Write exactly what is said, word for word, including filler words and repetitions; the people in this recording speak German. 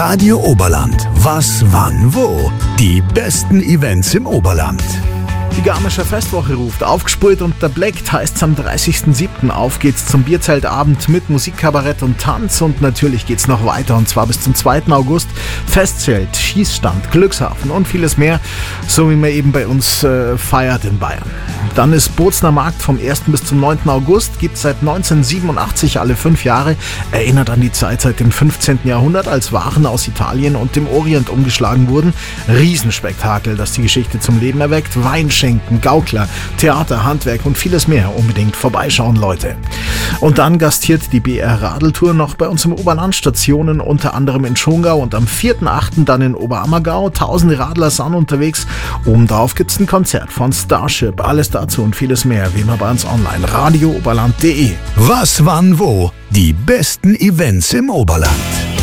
Radio Oberland. Was, wann, wo? Die besten Events im Oberland. Die Garmischer Festwoche ruft. Aufgespult und erbleckt heißt's am dreißigsten siebten Auf geht's zum Bierzeltabend mit Musik, Kabarett und Tanz. Und natürlich geht's noch weiter, und zwar bis zum zweiten August. Festzelt, Schießstand, Glückshafen und vieles mehr, so wie man eben bei uns äh, feiert in Bayern. Dann ist Bozner Markt vom ersten bis zum neunten August, gibt's seit neunzehnhundertsiebenundachtzig alle fünf Jahre, erinnert an die Zeit seit dem fünfzehnten Jahrhundert, als Waren aus Italien und dem Orient umgeschlagen wurden. Riesenspektakel, das die Geschichte zum Leben erweckt. Weinschenken, Gaukler, Theater, Handwerk und vieles mehr. Unbedingt vorbeischauen, Leute. Und dann gastiert die B R-Radeltour noch bei uns im Oberland, Stationen unter anderem in Schongau, und am vierten achten dann in Oberammergau. Tausende Radler sind unterwegs. Obendrauf gibt's ein Konzert von Starship. Alles dazu und vieles mehr, wie immer bei uns online. radio oberland punkt de. Was, wann, wo? Die besten Events im Oberland.